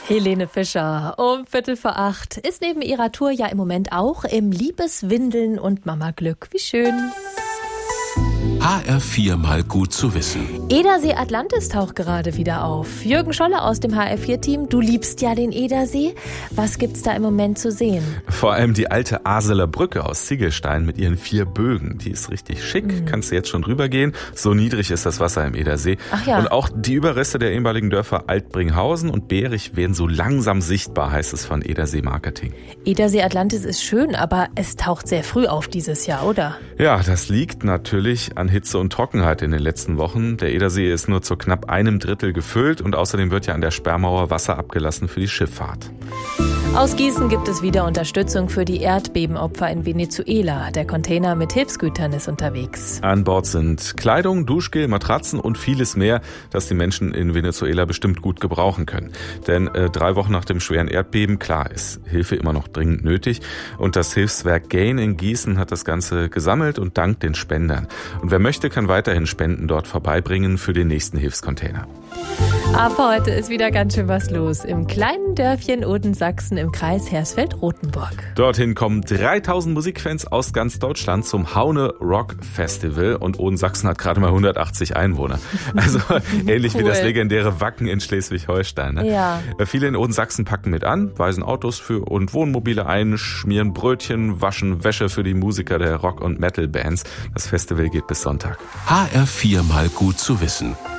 Helene Fischer um 7:45 ist neben ihrer Tour ja im Moment auch im Liebeswindeln und Mama-Glück. Wie schön. HR4 mal gut zu wissen. Edersee Atlantis taucht gerade wieder auf. Jürgen Scholle aus dem HR4-Team, du liebst ja den Edersee. Was gibt's da im Moment zu sehen? Vor allem die alte Aseler Brücke aus Ziegelstein mit ihren 4 Bögen. Die ist richtig schick, kannst du jetzt schon rübergehen. So niedrig ist das Wasser im Edersee. Ach ja. Und auch die Überreste der ehemaligen Dörfer Altbringhausen und Berich werden so langsam sichtbar, heißt es von Edersee Marketing. Edersee Atlantis ist schön, aber es taucht sehr früh auf dieses Jahr, oder? Ja, das liegt natürlich an Hitze und Trockenheit in den letzten Wochen. Der Edersee ist nur zu knapp 1/3 gefüllt und außerdem wird ja an der Sperrmauer Wasser abgelassen für die Schifffahrt. Aus Gießen gibt es wieder Unterstützung für die Erdbebenopfer in Venezuela. Der Container mit Hilfsgütern ist unterwegs. An Bord sind Kleidung, Duschgel, Matratzen und vieles mehr, das die Menschen in Venezuela bestimmt gut gebrauchen können. Denn 3 Wochen nach dem schweren Erdbeben, klar, ist Hilfe immer noch dringend nötig. Und das Hilfswerk Gain in Gießen hat das Ganze gesammelt und dankt den Spendern. Und wer möchte, kann weiterhin Spenden dort vorbeibringen für den nächsten Hilfscontainer. Aber heute ist wieder ganz schön was los im kleinen Dörfchen Odensachsen im Kreis Hersfeld-Rotenburg. Dorthin kommen 3000 Musikfans aus ganz Deutschland zum Haune Rock Festival und Odensachsen hat gerade mal 180 Einwohner. Also ähnlich wie das legendäre Wacken in Schleswig-Holstein. Ne? Ja. Viele in Odensachsen packen mit an, weisen Autos und Wohnmobile ein, schmieren Brötchen, waschen Wäsche für die Musiker der Rock- und Metal-Bands. Das Festival geht bis Sonntag. HR4 mal gut zu wissen.